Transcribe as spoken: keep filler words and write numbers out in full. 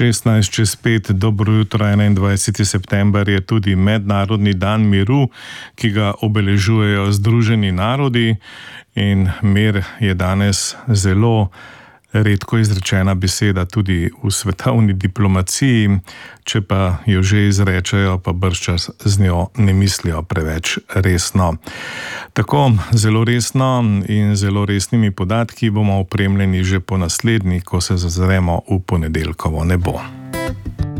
šestnajst čez pet, dobro jutro, enaindvajseti september je tudi mednarodni dan miru, ki ga obeležujejo Združeni narodi, in mir je danes zelo redko izrečena beseda tudi v svetovni diplomaciji, če pa jo že izrečejo, pa bržčas z njo ne mislijo preveč resno. Tako zelo resno in zelo resnimi podatki bomo opremljeni že po naslednji, ko se zazremo v ponedeljkovo nebo.